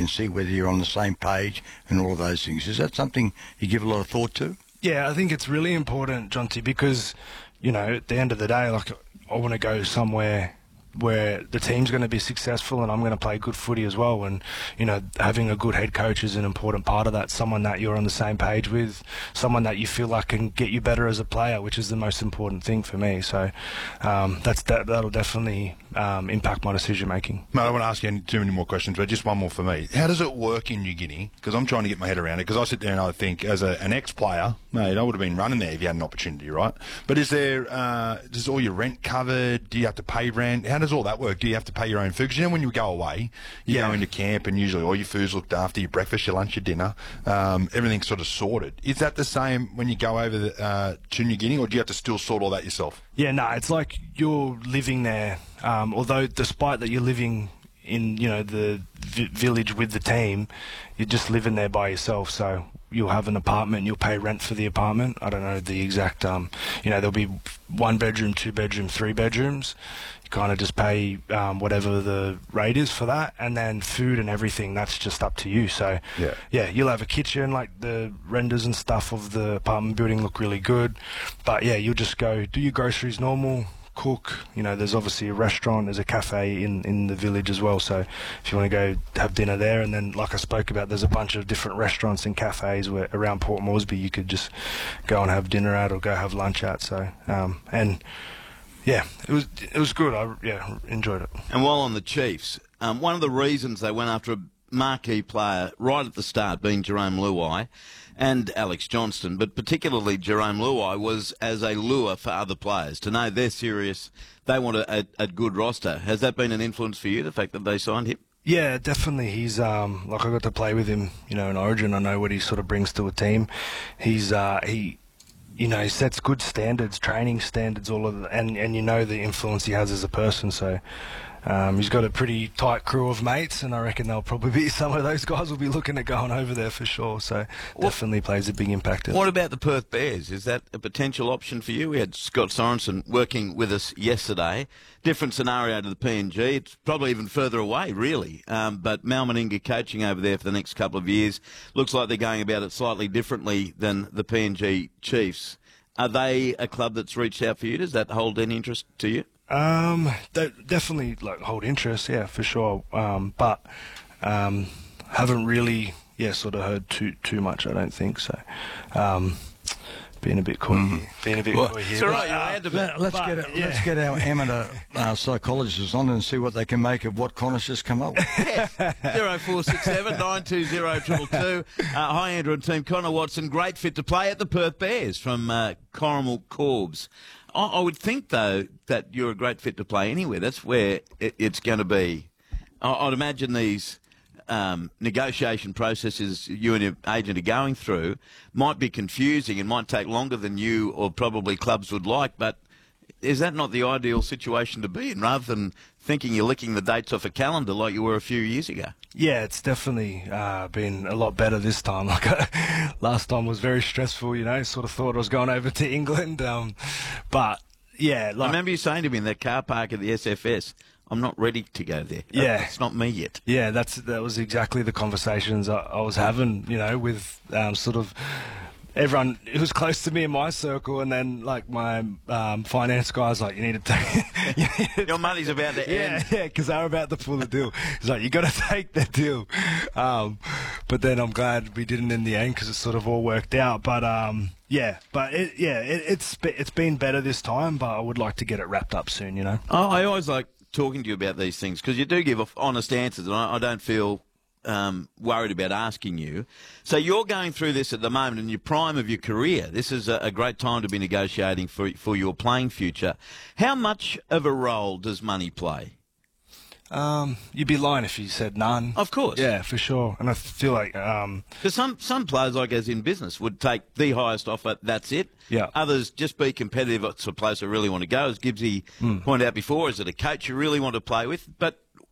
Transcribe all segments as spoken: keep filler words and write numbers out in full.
can see whether you're on the same page and all of those things. Is that something you give a lot of thought to? Yeah, I think it's really important, Jonty, because, you know, at the end of the day, like, I want to go somewhere where the team's going to be successful and I'm going to play good footy as well. And, you know, having a good head coach is an important part of that. Someone that you're on the same page with, someone that you feel like can get you better as a player, which is the most important thing for me. So um, that's that, that'll definitely um, impact my decision making. Mate, I don't want to ask you any, too many more questions, but just one more for me. How does it work in New Guinea? Because I'm trying to get my head around it. Because I sit there and I think, as a, an ex-player, mate, I would have been running there if you had an opportunity, right? But is there, uh, is all your rent covered? Do you have to pay rent? How does all that work? Do you have to pay your own food? Because, you know, when you go away, you Yeah. go into camp and usually all your food's looked after, your breakfast, your lunch, your dinner, um, everything's sort of sorted. Is that the same when you go over the, uh, to New Guinea, or do you have to still sort all that yourself? Yeah, no, it's like you're living there, um, although despite that you're living in, you know, the v- village with the team, you're just living there by yourself. So you'll have an apartment, you'll pay rent for the apartment. I don't know the exact, um, you know, there'll be one bedroom, two bedroom, three bedrooms. You kind of just pay um, whatever the rate is for that, and then food and everything, that's just up to you. So Yeah. yeah, you'll have a kitchen, like the renders and stuff of the apartment building look really good. But yeah, you'll just go do your groceries normal, cook. You know, there's obviously a restaurant, there's a cafe in, in the village as well. So if you want to go have dinner there, and then like I spoke about, there's a bunch of different restaurants and cafes where around Port Moresby you could just go and have dinner at or go have lunch at. So um, and yeah, it was it was good. I yeah enjoyed it. And while on the Chiefs, um, one of the reasons they went after a marquee player right at the start, being Jerome Luai and Alex Johnston, but particularly Jerome Luai, was as a lure for other players to know they're serious, they want a, a, a good roster. Has that been an influence for you, the fact that they signed him? Yeah, definitely. He's um like I got to play with him, you know, in Origin. I know what he sort of brings to a team. He's uh he. You know, he sets good standards, training standards, all of the, and and you know the influence he has as a person. So um, he's got a pretty tight crew of mates, and I reckon they'll probably be some of those guys will be looking at going over there for sure. So What- definitely plays a big impact. What about the Perth Bears? Is that a potential option for you? We had Scott Sorensen working with us yesterday. Different scenario to the P N G. It's probably even further away, really. Um, but Mal Meninga coaching over there for the next couple of years. Looks like they're going about it slightly differently than the P N G Chiefs. Are they a club that's reached out for you? Does that hold any interest to you? Um, they definitely like hold interest, yeah, for sure. Um, but um, haven't really, yeah, sort of heard too too much. I don't think so. Um, being a bit coy, here. being a bit Well, coy here. It's all right, but, you're uh, allowed to be. Let, let's But, get it, yeah. let's get our amateur uh, psychologists on and see what they can make of what Connors has come up with. Zero four six seven nine two zero two two. Uh, hi, Andrew and team. Connor Watson, great fit to play at the Perth Bears from uh, Corrimal Corbs. I, I would think, though, that you're a great fit to play anywhere. That's where it, it's going to be. I, I'd imagine these um, negotiation processes you and your agent are going through might be confusing and might take longer than you or probably clubs would like, but is that not the ideal situation to be in, rather than thinking you're licking the dates off a calendar like you were a few years ago? Yeah, it's definitely uh, been a lot better this time. Like last time was very stressful, you know. Sort of thought I was going over to England, um, but yeah, I like remember you saying to me in that car park at the S F S, "I'm not ready to go there. Yeah. It's not me yet." yeah, that's that was exactly the conversations I, I was having, you know, with um, sort of everyone who was close to me in my circle, and then like my um, finance guys, like you need to take. you need to Your money's about to Yeah, end. yeah, because they're about to pull the deal. He's like, you got to take the deal. Um, but then I'm glad we didn't in the end because it sort of all worked out. But um, yeah, but it, yeah, it, it's be- it's been better this time. But I would like to get it wrapped up soon. You know. Oh, I always like talking to you about these things because you do give honest answers, and I, I don't feel um, worried about asking you. So you're going through this at the moment in your prime of your career. This is a, a great time to be negotiating for for your playing future. How much of a role does money play? Um, you'd be lying if you said none. Of course. Yeah, for sure. And I feel like um, Because some, some players, like as in business, would take the highest offer, that's it. Yeah. Others just be competitive. It's a place I really want to go. As Gibbsy Mm. pointed out before, is it a coach you really want to play with? But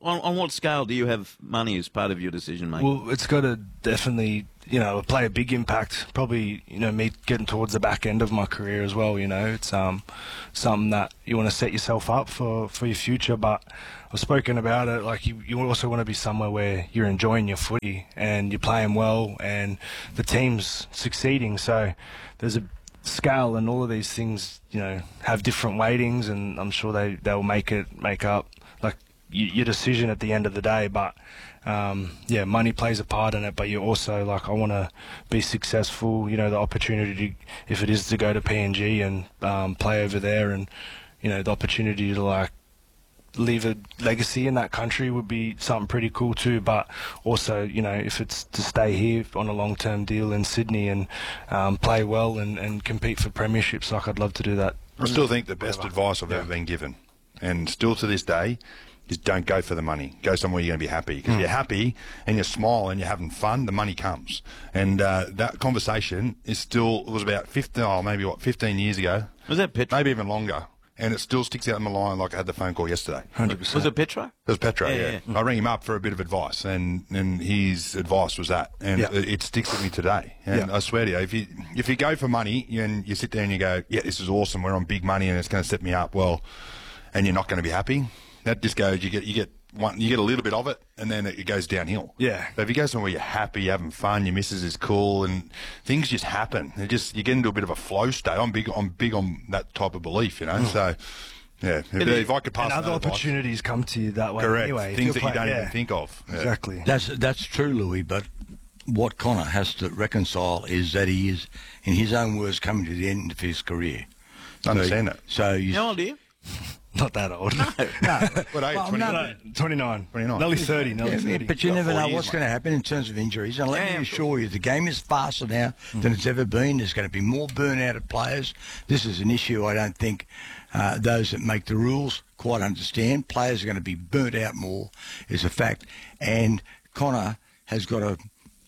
on, on what scale do you have money as part of your decision making? Well, it's got to definitely, you know, play a big impact. Probably, you know, me getting towards the back end of my career as well. You know, it's um something that you want to set yourself up for, for your future. But I've spoken about it. Like you, you also want to be somewhere where you're enjoying your footy and you're playing well and the team's succeeding. So there's a scale, and all of these things, you know, have different weightings, and I'm sure they they'll make it make up like y- your decision at the end of the day. But um, yeah, money plays a part in it, but you're also like, I want to be successful. You know, the opportunity to, if it is to go to P N G and um, play over there, and you know, the opportunity to like leave a legacy in that country would be something pretty cool too. But also, you know, if it's to stay here on a long-term deal in Sydney and um, play well and, and compete for premierships, like I'd love to do that. I still think the best advice I've ever been given, and still to this day, is don't go for the money. Go somewhere you're going to be happy. Because if you're happy and you smile and you're having fun, the money comes. And uh, that conversation is still, it was about fifteen, oh, maybe what, fifteen years ago. Was that Petra? Maybe even longer. And it still sticks out in my line like I had the phone call yesterday. one hundred percent. Was it Petra? It was Petro, Yeah, yeah. yeah. I rang him up for a bit of advice, and, and his advice was that, and Yeah. it, it sticks with me today. And Yeah. I swear to you, if you if you go for money and you sit there and you go, yeah, this is awesome, we're on big money and it's going to set me up, well, and you're not going to be happy, that just goes. You get you get one, you get a little bit of it, and then it, it goes downhill. Yeah. But if you go somewhere you're happy, you're having fun, your missus is cool, and things just happen. It just you get into a bit of a flow state. I'm big. I'm big on that type of belief, you know. Mm. So. Yeah, if, if I could pass And on other that advice- opportunities come to you that way correct, anyway. If things you're that you play- don't yeah. even think of. Yeah. Exactly. That's that's true, Louis. But what Connor has to reconcile is that he is, in his own words, coming to the end of his career. I understand that. So you, How old are you? Not that old. no, What age? Well, twenty? no, twenty-nine. twenty-nine. Nearly thirty. Nearly Yeah, thirty. but you Got never four know years, what's mate. going to happen in terms of injuries. And let Yeah, me of assure you, the game is faster now than it's ever been. There's going to be more burnout of players. This is an issue I don't think uh, those that make the rules quite understand. Players are going to be burnt out more, is a fact. And Connor has got to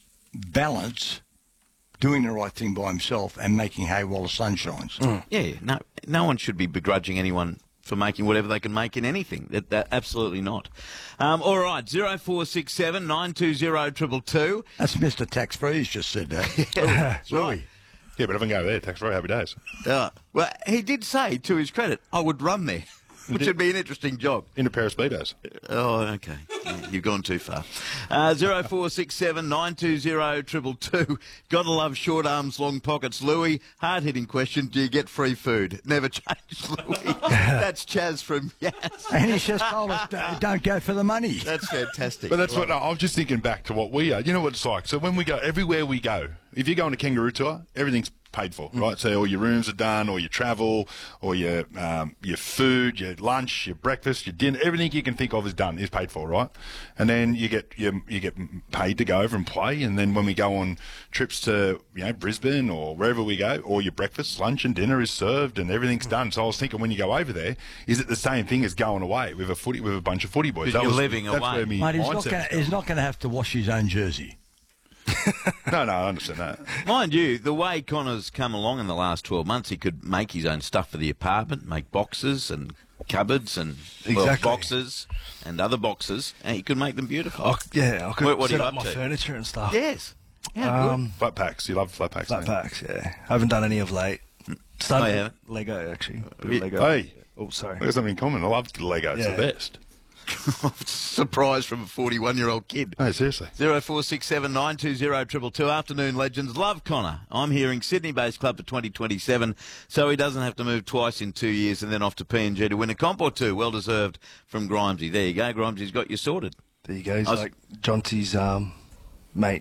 balance doing the right thing by himself and making hay while the sun shines. Yeah, no, no one should be begrudging anyone for making whatever they can make in anything. That, that absolutely not. Um, all right, zero four six seven nine two zero triple two. That's Mister Tax Free who's just said that. That's right. Yeah, but if I can go there, tax free, happy days. Uh, well, he did say, to his credit, I would run there, which would be an interesting job. In a pair of Speedos. Oh, okay. Yeah, you've gone too far. Uh, zero four six seven nine two zero triple two. Gotta love short arms, long pockets. Louis, hard hitting question. Do you get free food? Never change, Louis. That's Chaz from Yes. And he's just told us, "Don't- don't go for the money. That's fantastic. But that's what no, I was just thinking back to what we are. You know what it's like. So when we go, everywhere we go, if you go on a kangaroo tour, everything's paid for, right? So all your rooms are done, or your travel, or your um, your food, your lunch, your breakfast, your dinner, everything you can think of is done, is paid for, right? And then you get you, you get paid to go over and play. And then when we go on trips to you know Brisbane or wherever we go, all your breakfast, lunch, and dinner is served, and everything's done. So I was thinking, when you go over there, is it the same thing as going away with a footy with a bunch of footy boys? 'Cause That you're was- living that's away. where me Mate, he's not mindset gonna, was he's not going to have to wash his own jersey. No, no, I understand that. Mind you, the way Connor's come along in the last twelve months, he could make his own stuff for the apartment, make boxes and cupboards and well, Exactly. boxes and other boxes, and he could make them beautiful. I, yeah, I could What- what are set you up up my to? furniture and stuff. Yes. Yeah, Um, Flat packs. You love flat packs. flat don't you? packs, yeah. I haven't done any of late. Started I haven't. Lego, actually. Bit of Yeah. Lego. Hey. Oh, sorry. There's something in common. I love Lego. It's Yeah. the best. good. Surprise from a forty-one-year-old kid. No, seriously. Zero four six seven nine two zero triple two. Afternoon legends love Connor. I'm hearing Sydney-based club for twenty twenty-seven, so he doesn't have to move twice in two years and then off to P N G to win a comp or two. Well deserved from Grimesy. There you go. Grimesy's got you sorted. There you go. He's I was- like Jonty's um, mate.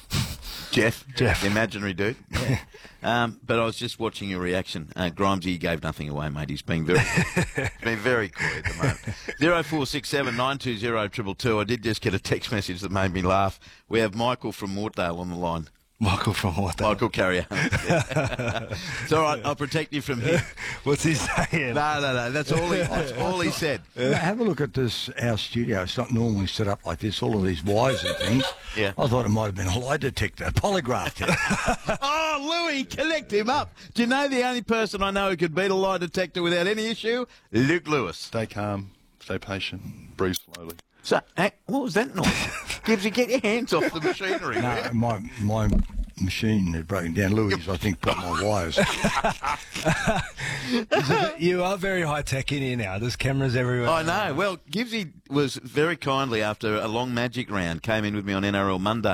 Jeff. Jeff. The imaginary dude. Yeah. um, but I was just watching your reaction. Uh, Grimesy gave nothing away, mate. He's being very he's been very coy at the moment. Zero four six seven nine two zero triple two. I did just get a text message that made me laugh. We have Michael from Mortdale on the line. Michael from what? Michael, carry on. It's all right. I'll protect you from him. What's he saying? No, no, no. That's all he. That's all he said. Now, have a look at this, our studio. It's not normally set up like this, all of these wires and things. Yeah. I thought it might have been a lie detector, a polygraph test. Oh, Louis, connect him up. Do you know the only person I know who could beat a lie detector without any issue? Luke Lewis. Stay calm. Stay patient. Breathe slowly. So, eh, what was that noise? Gibbsy, get your hands off the machinery. No, my my machine had broken down. Louis, I think, got my wires. You are very high tech in here now. There's cameras everywhere. I know. Well, Gibbsy was very kindly, after a long magic round, came in with me on N R L Monday